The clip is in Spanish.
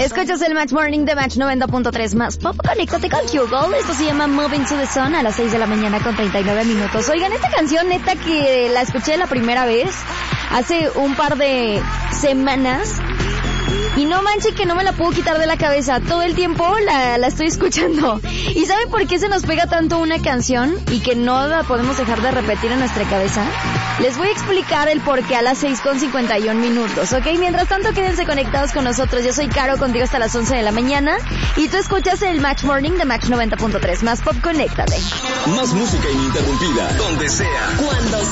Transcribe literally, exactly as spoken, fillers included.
Escuchas el Match Morning de Match noventa punto tres más Pop. Conéctate con Google. Esto se llama Moving to the Sun a las seis de la mañana con treinta y nueve minutos. Oigan, esta canción neta que la escuché la primera vez hace un par de semanas. Y no manchen que no me la puedo quitar de la cabeza. Todo el tiempo la, la estoy escuchando. ¿Y saben por qué se nos pega tanto una canción y que no la podemos dejar de repetir en nuestra cabeza? Les voy a explicar el por qué a las seis con cincuenta y un minutos, ¿ok? Mientras tanto, quédense conectados con nosotros. Yo soy Caro, contigo hasta las once de la mañana. Y tú escuchas el Match Morning de Match noventa punto tres más Pop. Conéctate. Más música ininterrumpida, donde sea, cuando